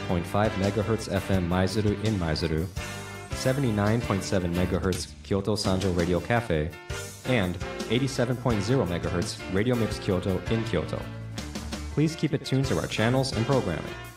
78.5 MHz FM Maizuru in Maizuru, 79.7 MHz Kyoto Sanjo Radio Cafe, and 87.0 MHz Radio Mix Kyoto in Kyoto. Please keep it tuned to our channels and programming.